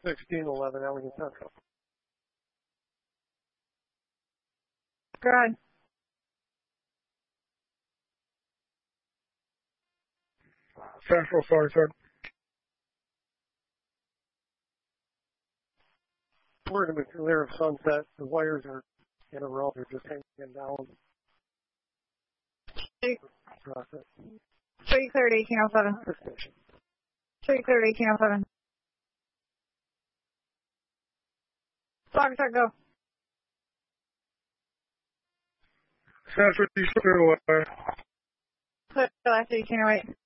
1611 Ellington Central. Go ahead. Central, sorry, sir. We're going to be clear of Sunset. The wires are in a row. They're just hanging down. Process. Show you cleared 1807. Show you cleared 1807. Foxtrot, go. Central, you clear away. Clear last 1808.